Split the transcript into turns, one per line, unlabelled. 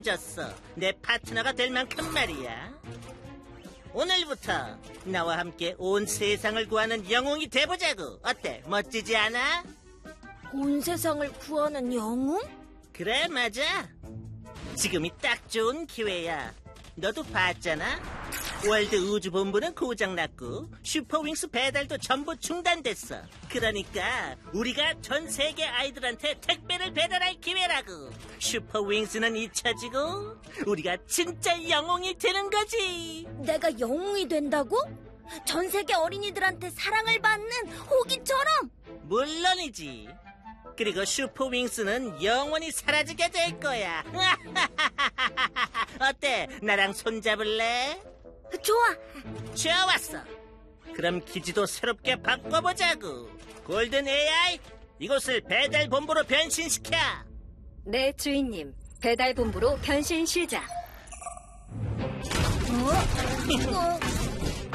졌어. 내 파트너가 될 만큼 말이야. 오늘부터 나와 함께 온 세상을 구하는 영웅이 돼보자고. 어때? 멋지지 않아?
온 세상을 구하는 영웅?
그래, 맞아. 지금이 딱 좋은 기회야. 너도 봤잖아. 월드 우주본부는 고장났고 슈퍼윙스 배달도 전부 중단됐어. 그러니까 우리가 전 세계 아이들한테 택배를 배달할 기회라고. 슈퍼윙스는 잊혀지고 우리가 진짜 영웅이 되는 거지.
내가 영웅이 된다고? 전 세계 어린이들한테 사랑을 받는 호기처럼?
물론이지. 그리고 슈퍼윙스는 영원히 사라지게 될 거야. 어때? 나랑 손잡을래?
좋아.
좋았어. 그럼 기지도 새롭게 바꿔보자고. 골든 AI, 이곳을 배달본부로 변신시켜.
네, 주인님. 배달본부로 변신 시작.
어?